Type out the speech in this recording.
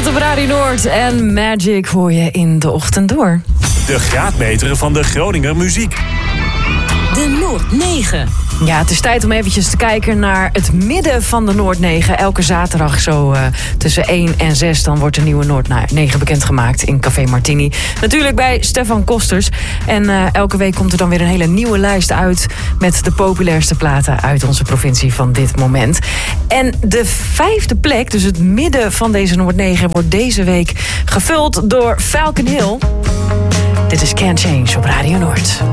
het op Radio Noord en Magic hoor je in de ochtend door. De graadmeter van de Groninger muziek. De Noord 9. Ja, het is tijd om eventjes te kijken naar het midden van de Noord 9. Elke zaterdag zo tussen 1 en 6... dan wordt de nieuwe Noord 9 bekendgemaakt in Café Martini. Natuurlijk bij Stefan Kosters. En elke week komt er dan weer een hele nieuwe lijst uit... met de populairste platen uit onze provincie van dit moment. En de 5e plek, dus het midden van deze Noord 9... wordt deze week gevuld door Falcon Hill. Dit is Can't Change op Radio Noord.